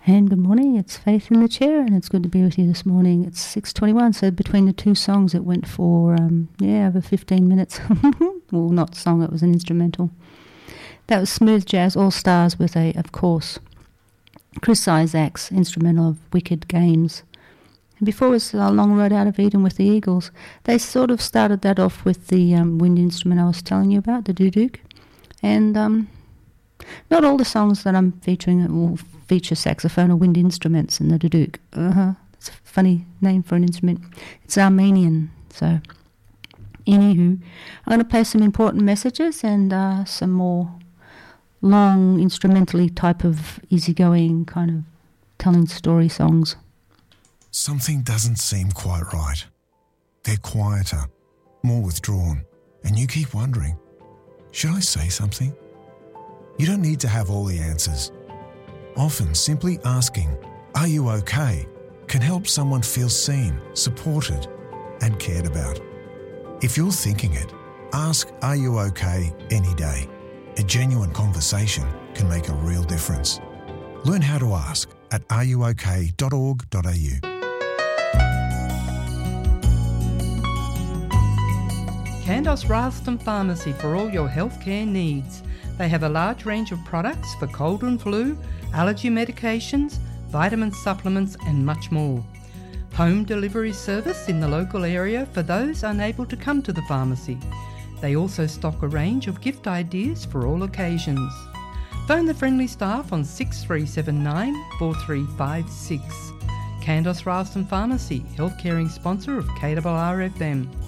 And good morning, it's Faith in the chair, and it's good to be with you this morning. It's 6:21, so between the two songs it went for, over 15 minutes. Well, not song, it was an instrumental. That was Smooth Jazz All-Stars with of course, Chris Isaak's instrumental of Wicked Games. And before was Long Road Out of Eden with the Eagles. They sort of started that off with the wind instrument I was telling you about, the duduk. And not all the songs that I'm featuring will feature saxophone or wind instruments in the duduk. It's a funny name for an instrument. It's Armenian. So, anywho, I'm going to play some important messages and some more long, instrumentally type of easygoing kind of telling story songs. Something doesn't seem quite right. They're quieter, more withdrawn, and you keep wondering, should I say something? You don't need to have all the answers. Often simply asking, "Are you okay?" can help someone feel seen, supported, and cared about. If you're thinking it, ask, "Are you okay?" any day. A genuine conversation can make a real difference. Learn how to ask at areyouok.org.au. Candos Ralston Pharmacy for all your healthcare needs. They have a large range of products for cold and flu, allergy medications, vitamin supplements and much more. Home delivery service in the local area for those unable to come to the pharmacy. They also stock a range of gift ideas for all occasions. Phone the friendly staff on 6379 4356. Candos Ralston Pharmacy, health caring sponsor of KRRFM.